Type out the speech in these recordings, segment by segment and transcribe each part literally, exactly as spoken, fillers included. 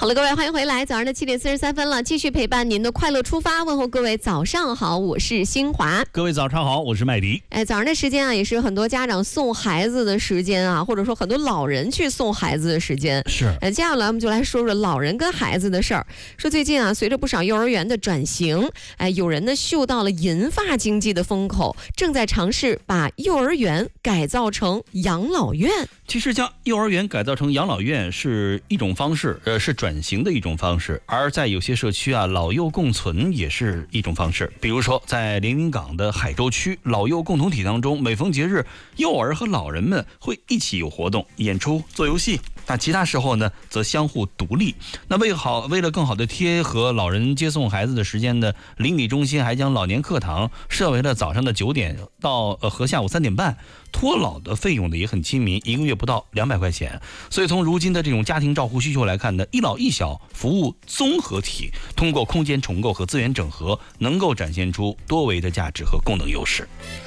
好了，各位，欢迎回来。早上的七点四十三分了，继续陪伴您的快乐出发，问候各位早上好，我是新华。 各位早上好，我是麦迪。 哎，早上的时间啊，也是很多家长送孩子的时间啊，或者说很多老人去送孩子的时间。 是。 呃，接下来我们就来说说老人跟孩子的事儿。说最近啊，随着不少幼儿园的转型，哎，有人呢嗅到了银发经济的风口，正在尝试把幼儿园改造成养老院。 其实将幼儿园改造成养老院是一种方式，呃，是转型的一种方式。而在有些社区啊，老幼共存也是一种方式。比如说，在连云港的海州区老幼共同体当中，每逢节日，幼儿和老人们会一起有活动、演出、做游戏。那其他时候呢，则相互独立。那为好为了更好的贴合老人接送孩子的时间呢，邻里中心还将老年课堂设为了早上的九点到呃和下午三点半。托老的费用呢也很亲民，一个月不到两百块钱。所以从如今的这种家庭照护需求来看呢，一老一小服务综合体通过空间重构和资源整合，能够展现出多维的价值和功能优势。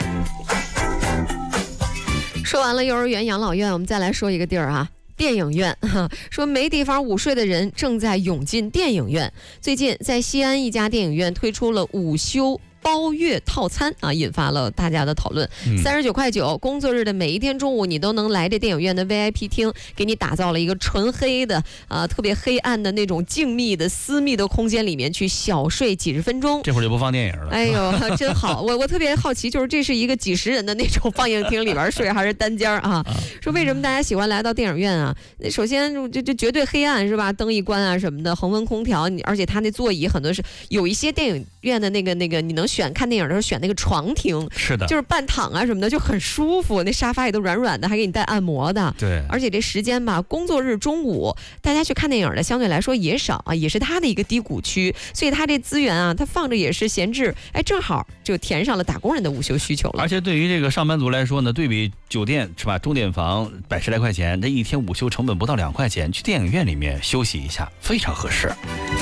说完了幼儿园、养老院，我们再来说一个地儿啊。电影院，说没地方午睡的人正在涌进电影院。最近在西安一家电影院推出了午休包月套餐啊，引发了大家的讨论。三十九块九，工作日的每一天中午，你都能来这电影院的 V I P 厅，给你打造了一个纯黑的啊，特别黑暗的那种静谧的私密的空间里面去小睡几十分钟。 这会儿就不放电影了。 哎呦，真好！我我特别好奇，就是这是一个几十人的那种放映厅里边睡，还是单间啊？说为什么大家喜欢来到电影院啊？首先就就绝对黑暗是吧？灯一关啊什么的，恒温空调，而且它那座椅很多是有一些电影院的那个那个你能选看电影的时候选那个床厅， 是的， 就是半躺啊什么的，就很舒服。那沙发也都软软的，还给你带按摩的。 对， 而且这时间吧，工作日中午大家去看电影的相对来说也少啊，也是它的一个低谷区，所以它这资源啊，它放着也是闲置，哎，正好就填上了打工人的午休需求了。 而且对于这个上班族来说呢，对比酒店是吧，钟点房百十来块钱，这一天午休成本不到两块钱，去电影院里面休息一下非常合适。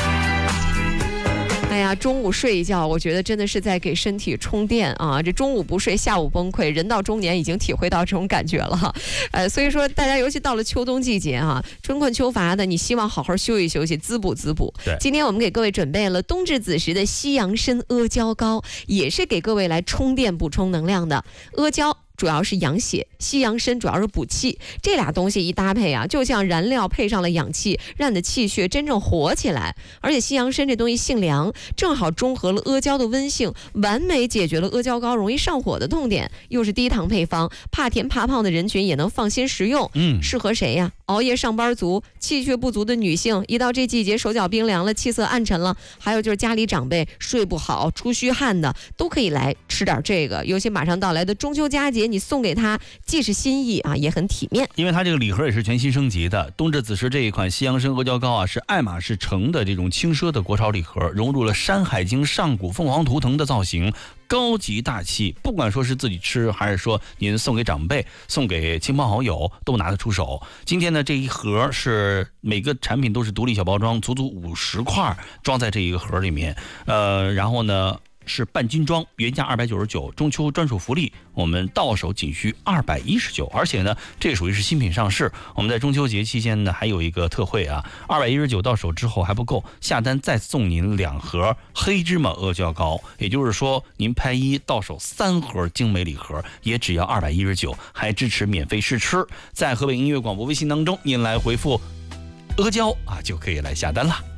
哎呀，中午睡一觉，我觉得真的是在给身体充电啊！这中午不睡，下午崩溃，人到中年已经体会到这种感觉了。呃，所以说大家尤其到了秋冬季节啊，春困秋乏的，你希望好好休息休息，滋补滋补。 对， 今天我们给各位准备了冬至子时的西洋参阿胶糕，也是给各位来充电补充能量的。阿胶主要是养血，西洋参主要是补气，这俩东西一搭配啊，就像燃料配上了氧气，让你的气血真正活起来。而且西洋参这东西性凉，正好中和了阿胶的温性，完美解决了阿胶糕容易上火的痛点，又是低糖配方，怕甜怕胖的人群也能放心食用。嗯，适合谁呀？熬夜上班族、气血不足的女性，一到这季节手脚冰凉了，气色暗沉了，还有就是家里长辈睡不好、出虚汗的，都可以来吃点这个。尤其马上到来的中秋佳节，你送给他既是心意啊，也很体面。 因为它这个礼盒也是全新升级的，冬至子时这一款西洋参阿胶糕啊，是爱马仕城的这种轻奢的国潮礼盒，融入了《山海经》上古凤凰图腾的造型，高级大气。不管说是自己吃，还是说您送给长辈、送给亲朋好友，都拿得出手。今天呢，这一盒是每个产品都是独立小包装，足足五十块装在这一个盒里面。呃，然后呢，是半斤装，原价二百九十九，中秋专属福利，我们到手仅需二百一十九，而且呢，这属于是新品上市。我们在中秋节期间呢，还有一个特惠啊，二百一十九到手之后还不够，下单再送您两盒黑芝麻阿胶糕，也就是说，您拍一到手三盒精美礼盒，也只要二百一十九，还支持免费试吃。在河北音乐广播微信当中，您来回复阿胶啊，就可以来下单了。